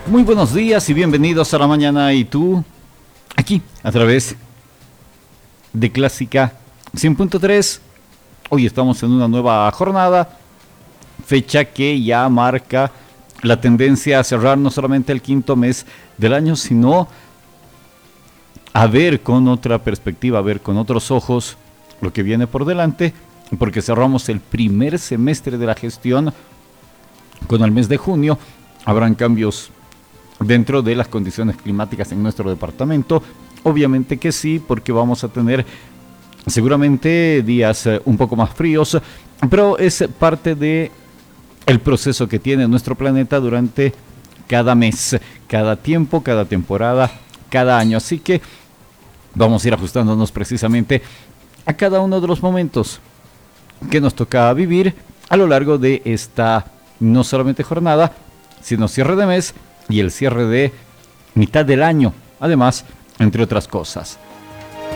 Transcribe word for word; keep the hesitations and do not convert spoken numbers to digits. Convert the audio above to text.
Muy buenos días y bienvenidos a la mañana y tú, aquí a través de Clásica cien punto tres. Hoy estamos en una nueva jornada, fecha que ya marca la tendencia a cerrar no solamente el quinto mes del año, sino a ver con otra perspectiva, a ver con otros ojos lo que viene por delante, porque cerramos el primer semestre de la gestión con el mes de junio. Habrán cambios dentro de las condiciones climáticas en nuestro departamento, obviamente que sí, porque vamos a tener seguramente días eh, un poco más fríos, pero es parte de el proceso que tiene nuestro planeta durante cada mes, cada tiempo, cada temporada, cada año. Así que vamos a ir ajustándonos precisamente a cada uno de los momentos que nos toca vivir a lo largo de esta no solamente jornada, sino cierre de mes y el cierre de mitad del año, además, entre otras cosas.